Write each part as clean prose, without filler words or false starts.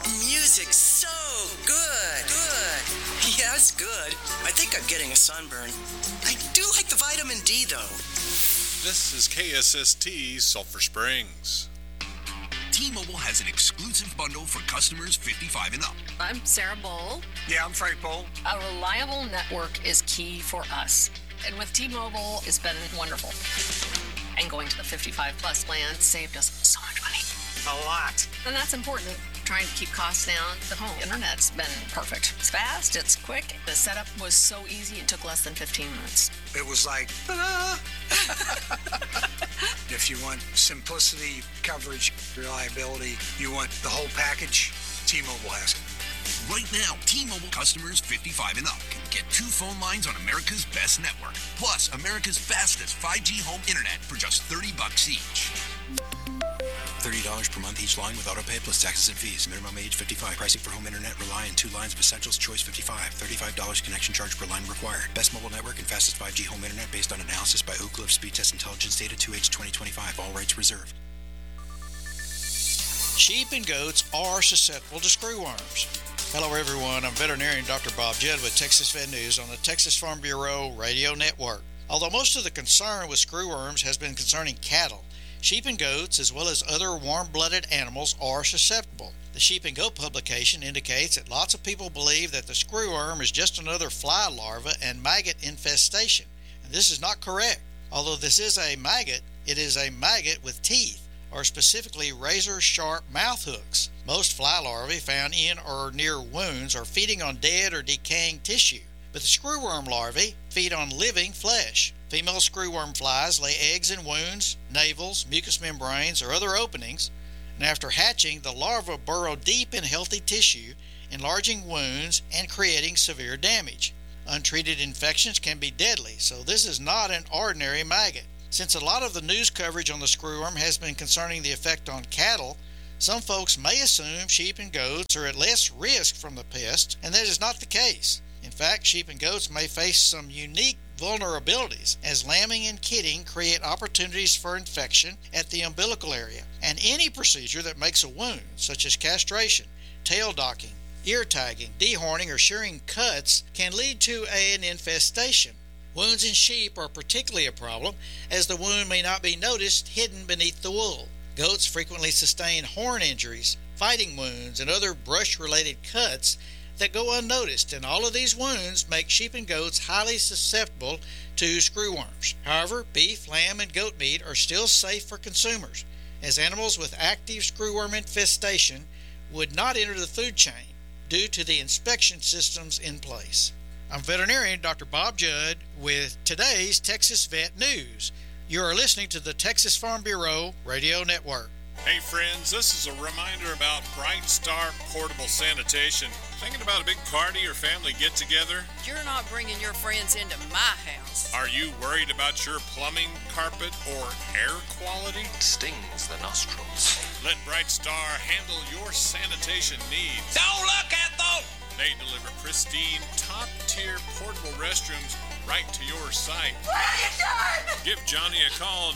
Music's so good. Yeah, it's good. I think I'm getting a sunburn. I do like the vitamin D, though. This is KSST Sulphur Springs. T-Mobile has an exclusive bundle for customers 55 and up. I'm Sarah Bowl. Yeah, I'm Frank Bowl. A reliable network is key for us. And with T-Mobile, it's been wonderful. And going to the 55 plus plan saved us so much money. A lot. And that's important. Trying to keep costs down. The home internet's been perfect. It's fast, it's quick. The setup was so easy, it took less than 15 minutes. It was like, ta-da! If you want simplicity, coverage, reliability, you want the whole package, T-Mobile has it. Right now, T-Mobile customers 55 and up can get 2 phone lines on America's best network, plus America's fastest 5G home internet for just $30 each. $30 per month each line with autopay plus taxes and fees. Minimum age 55. Pricing for home internet rely on 2 lines of Essentials Choice 55. $35 connection charge per line required. Best mobile network and fastest 5G home internet based on analysis by Oak Cliff Speed Test Intelligence Data 2H 2025. All rates reserved. Sheep and goats are susceptible to screwworms. Hello everyone, I'm veterinarian Dr. Bob Judd with Texas Vet News on the Texas Farm Bureau Radio Network. Although most of the concern with screwworms has been concerning cattle, sheep and goats, as well as other warm-blooded animals, are susceptible. The Sheep and Goat publication indicates that lots of people believe that the screwworm is just another fly larva and maggot infestation. And this is not correct. Although this is a maggot, it is a maggot with teeth, or specifically razor-sharp mouth hooks. Most fly larvae found in or near wounds are feeding on dead or decaying tissue, but the screwworm larvae feed on living flesh. Female screwworm flies lay eggs in wounds, navels, mucous membranes, or other openings, and after hatching, the larvae burrow deep in healthy tissue, enlarging wounds and creating severe damage. Untreated infections can be deadly, so this is not an ordinary maggot. Since a lot of the news coverage on the screwworm has been concerning the effect on cattle, some folks may assume sheep and goats are at less risk from the pest, and that is not the case. In fact, sheep and goats may face some unique vulnerabilities, as lambing and kidding create opportunities for infection at the umbilical area, and any procedure that makes a wound, such as castration, tail docking, ear tagging, dehorning, or shearing cuts, can lead to an infestation. Wounds in sheep are particularly a problem, as the wound may not be noticed hidden beneath the wool. Goats frequently sustain horn injuries, fighting wounds, and other brush-related cuts that go unnoticed, and all of these wounds make sheep and goats highly susceptible to screwworms. However, beef, lamb, and goat meat are still safe for consumers, as animals with active screwworm infestation would not enter the food chain due to the inspection systems in place. I'm veterinarian Dr. Bob Judd with today's Texas Vet News. You are listening to the Texas Farm Bureau Radio Network. Hey friends, this is a reminder about Bright Star Portable Sanitation. Thinking about a big party or family get-together? You're not bringing your friends into my house. Are you worried about your plumbing, carpet, or air quality? Stings the nostrils. Let Bright Star handle your sanitation needs. Don't look at those! They deliver pristine, top-tier portable restrooms right to your site. What are you doing? Give Johnny a call,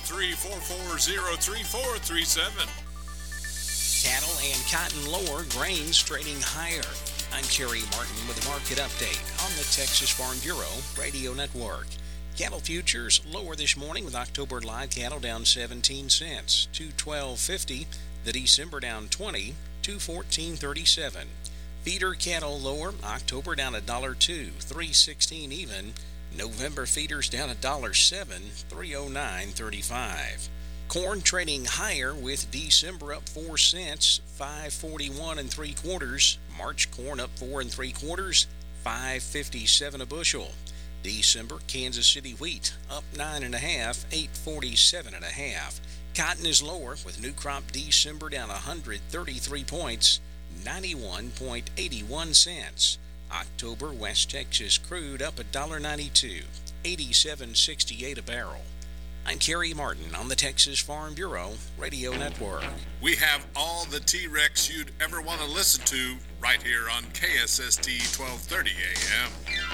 903-440-3437. Cattle and cotton lower, grains trading higher. I'm Kerry Martin with a market update on the Texas Farm Bureau Radio Network. Cattle futures lower this morning with October live cattle down 17 cents, $212.50. The December down 20, $214.37. Feeder cattle lower, October down $1.02, $3.16 even. November feeders down $1.07, $309.35. Corn trading higher with December up 4 cents, $5.41 3/4. March corn up 4 3/4, $5.57 a bushel. December Kansas City wheat up 9 1/2, $8.47 1/2. Cotton is lower with new crop December down 133 points, 91.81 cents. October West Texas crude up $1.92, 87.68 a barrel. I'm Kerry Martin on the Texas Farm Bureau Radio Network. We have all the T-Rex you'd ever want to listen to right here on KSST 1230 AM.